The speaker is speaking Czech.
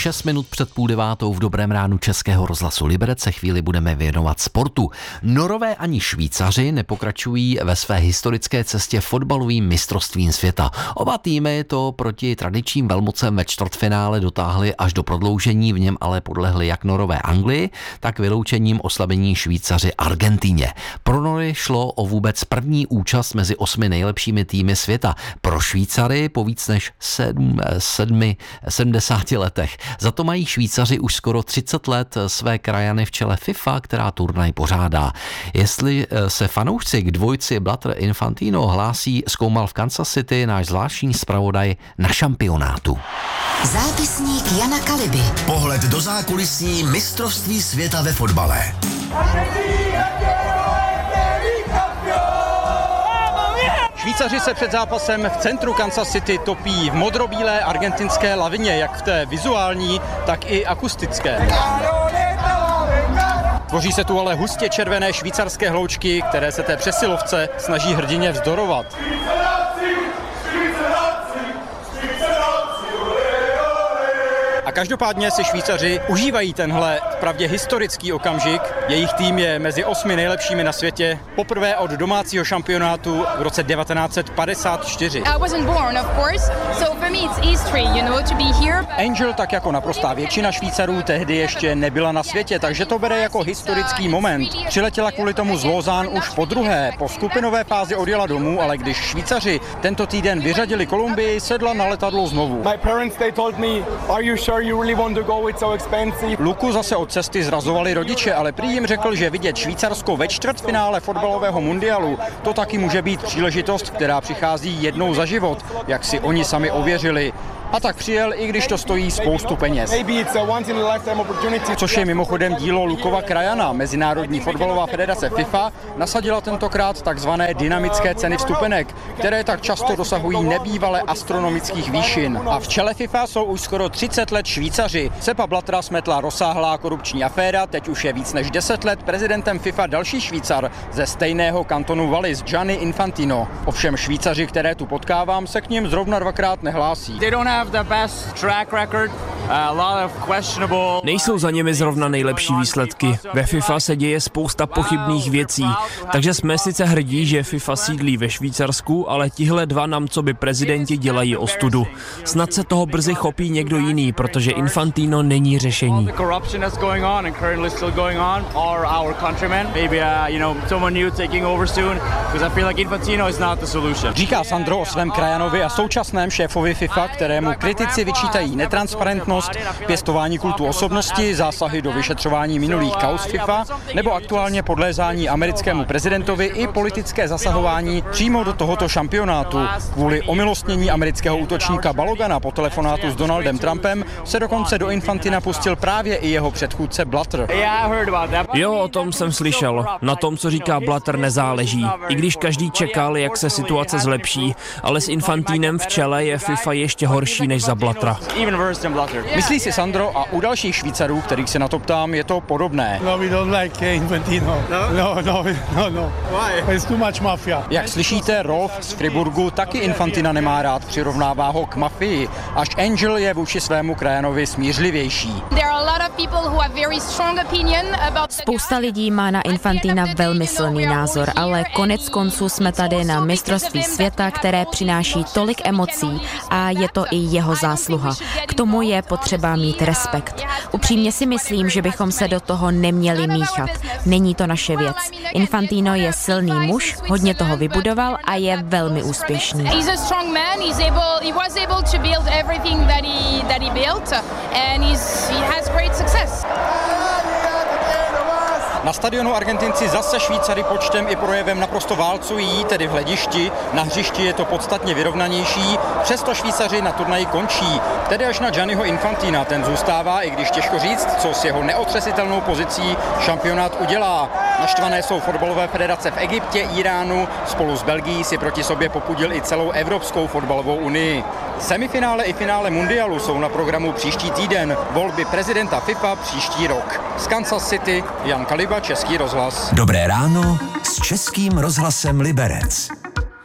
6 minut před 8:30 v Dobrém ránu Českého rozhlasu Liberec se chvíli budeme věnovat sportu. Norové ani Švýcaři nepokračují ve své historické cestě fotbalovým mistrovstvím světa. Oba týmy to proti tradičním velmocem ve čtvrtfinále dotáhly až do prodloužení, v něm ale podlehli jak Norové Anglii, tak vyloučením oslabení Švýcaři Argentíně. Pro Nory šlo o vůbec první účast mezi 8 nejlepšími týmy světa. Pro Švýcary po víc než 70 letech. Za to mají Švýcaři už skoro 30 let své krajany v čele FIFA, která turnaj pořádá. Jestli se fanoušci k dvojci Blatter Infantino hlásí, zkoumal v Kansas City náš zvláštní zpravodaj na šampionátu. Zápisník Jana Kaliby. Pohled do zákulisí mistrovství světa ve fotbale. Švýcaři se před zápasem v centru Kansas City topí v modrobílé argentinské lavině, jak v té vizuální, tak i akustické. Tvoří se tu ale hustě červené švýcarské hloučky, které se té přesilovce snaží hrdině vzdorovat. A každopádně si Švýcaři užívají tenhle vpravdě historický okamžik. Jejich tým je mezi 8 nejlepšími na světě poprvé od domácího šampionátu v roce 1954. Angel, tak jako naprostá většina Švýcarů, tehdy ještě nebyla na světě, takže to bere jako historický moment. Přiletěla kvůli tomu z Lausanne už podruhé. Po skupinové fázi odjela domů, ale když Švýcaři tento týden vyřadili Kolumbii, sedla na letadlo znovu. Luku zase od cesty zrazovali rodiče, ale prý jim řekl, že vidět Švýcarsko ve čtvrtfinále fotbalového mundialu, to taky může být příležitost, která přichází jednou za život, jak si oni sami ověřili. A tak přijel, i když to stojí spoustu peněz. Což je mimochodem dílo Lukova krajana. Mezinárodní fotbalová federace FIFA nasadila tentokrát takzvané dynamické ceny vstupenek, které tak často dosahují nebývale astronomických výšin. A v čele FIFA jsou už skoro 30 let Švýcaři. Seppa Blattera smetla rozsáhlá korupční aféra, teď už je víc než 10 let prezidentem FIFA další Švýcar ze stejného kantonu Wallis, Gianni Infantino. Ovšem Švýcaři, které tu potkávám, se k nim zrovna dvakrát nehlásí. Nejsou za nimi zrovna nejlepší výsledky. Ve FIFA se děje spousta pochybných věcí, takže jsme sice hrdí, že FIFA sídlí ve Švýcarsku, ale tihle dva nám co by prezidenti dělají ostudu. Snad se toho brzy chopí někdo jiný, protože Infantino není řešení. Říká Sandro o svém krajanovi a současném šéfovi FIFA, kterému kritici vyčítají netransparentnost, pěstování kultu osobnosti, zásahy do vyšetřování minulých kauz FIFA nebo aktuálně podlézání americkému prezidentovi i politické zasahování přímo do tohoto šampionátu. Kvůli omilostnění amerického útočníka Balogana po telefonátu s Donaldem Trumpem se dokonce do Infantina pustil právě i jeho předchůdce Blatter. Jo, o tom jsem slyšel. Na tom, co říká Blatter, nezáleží. I když každý čekal, jak se situace zlepší, ale s Infantinem v čele je FIFA ještě horší než za Blattera. Myslí si Sandro a u dalších Švýcarů, kterých se na to ptám, je to podobné. It's too much mafia. Jak slyšíte, Rolf z Friburgu taky Infantina nemá rád, přirovnává ho k mafii, až Angel je vůči svému krajanovi smířlivější. Spousta lidí má na Infantina velmi silný názor, ale konec konců jsme tady na mistrovství světa, které přináší tolik emocí a je to i jeho zásluha. K tomu je potřeba mít respekt. Upřímně si myslím, že bychom se do toho neměli míchat. Není to naše věc. Infantino je silný muž, hodně toho vybudoval a je velmi úspěšný. Na stadionu Argentinci zase Švýcary počtem i projevem naprosto válcují, tedy v hledišti. Na hřišti je to podstatně vyrovnanější, přesto Švýcaři na turnaji končí. Tedy až na Gianniho Infantina, ten zůstává, i když těžko říct, co s jeho neotřesitelnou pozicí šampionát udělá. Naštvané jsou fotbalové federace v Egyptě, Iránu, spolu s Belgií si proti sobě popudil i celou Evropskou fotbalovou unii. Semifinále i finále mundialu jsou na programu příští týden, volby prezidenta FIFA příští rok. Z Kansas City, Jan Kaliba, Český rozhlas. Dobré ráno s Českým rozhlasem Liberec.